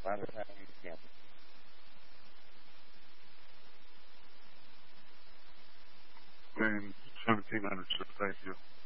By the time you can. Then 1700, so thank you.